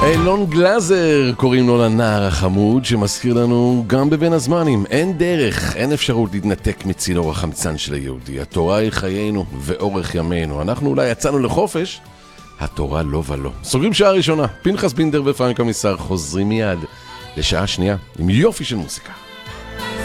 אילון גלזר קוראים לו לנער החמוד, שמזכיר לנו גם בבין הזמנים, אין דרך, אין אפשרות להתנתק מצינור החמצן של היהודי. התורה היא חיינו ואורך ימינו. אנחנו אולי יצאנו לחופש, התורה לא ולא. סוגרים שעה ראשונה, פנחס בינדר ופרנק המיסר חוזרים מיד לשעה שנייה עם יופי של מוזיקה.